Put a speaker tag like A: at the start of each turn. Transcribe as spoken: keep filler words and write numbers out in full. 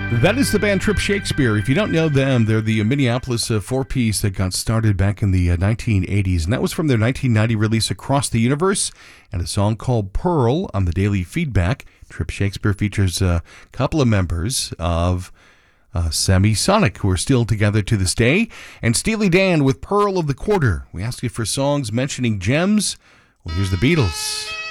A: That is the band Trip Shakespeare. If you don't know them, they're the Minneapolis uh, four-piece that got started back in the uh, nineteen eighties, and that was from their nineteen ninety release Across the Universe, and a song called Pearl on the Daily Feedback. Trip Shakespeare features a couple of members of uh, Semisonic, who are still together to this day, and Steely Dan with Pearl of the Quarter. We asked you for songs mentioning gems. Well, here's the Beatles.